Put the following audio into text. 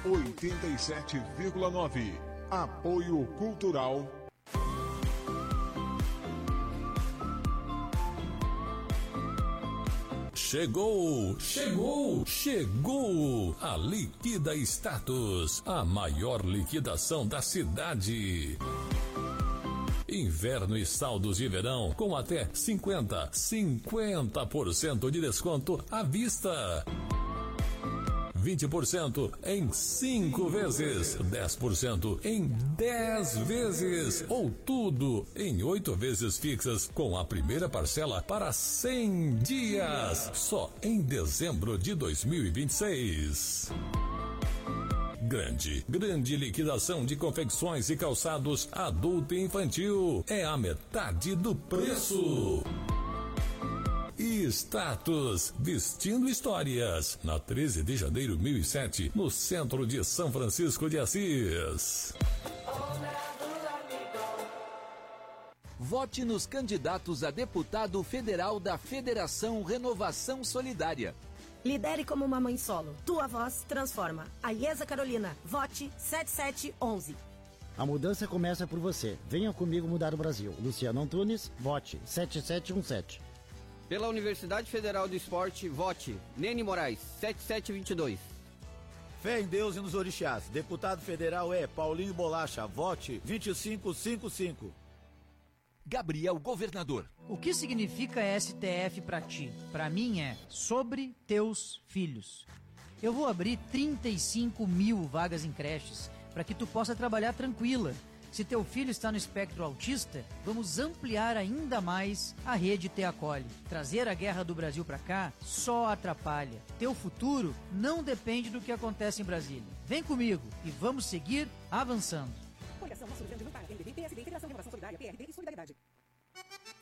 87,9. Apoio Cultural. Chegou a Liquida Status, a maior liquidação da cidade. Inverno e saldos de verão com até 50% de desconto à vista. 20% em 5 vezes, 10% em 10 vezes, ou tudo em 8 vezes fixas, com a primeira parcela para 100 dias, só em dezembro de 2026. Grande liquidação de confecções e calçados adulto e infantil, é a metade do preço. Status, vestindo histórias, na 13 de janeiro 1007, no centro de São Francisco de Assis. Vote nos candidatos a deputado federal da Federação Renovação Solidária. Lidere como uma mãe solo. Tua voz transforma. A Iesa Carolina. Vote 7711. A mudança começa por você. Venha comigo mudar o Brasil. Luciano Antunes, vote 7717. Pela Universidade Federal do Esporte, vote Nene Moraes, 7722. Fé em Deus e nos orixás. Deputado federal é Paulinho Bolacha, vote 2555. Gabriel Governador. O que significa STF pra ti? Pra mim é sobre teus filhos. Eu vou abrir 35 mil vagas em creches para que tu possa trabalhar tranquila. Se teu filho está no espectro autista, vamos ampliar ainda mais a rede Te Acolhe. Trazer a guerra do Brasil para cá só atrapalha. Teu futuro não depende do que acontece em Brasília. Vem comigo e vamos seguir avançando.